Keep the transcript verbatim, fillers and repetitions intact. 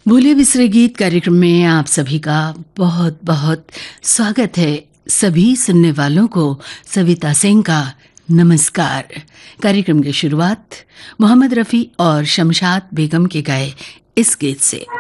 भूले बिसरे गीत कार्यक्रम में आप सभी का बहुत बहुत स्वागत है। सभी सुनने वालों को सविता सिंह का नमस्कार। कार्यक्रम की शुरुआत मोहम्मद रफ़ी और शमशाद बेगम के गाए इस गीत से।